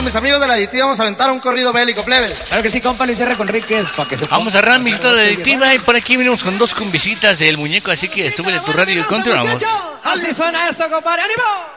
mis amigos de la Adictiva vamos a aventar un corrido bélico, plebes. Claro que sí, compa Luis R. Conríquez, para que se Vamos a cerrar mi historia de la Adictiva y por aquí venimos con dos visitas del muñeco, así que súbele tu radio y continuamos. Así suena eso, compadre, ánimo.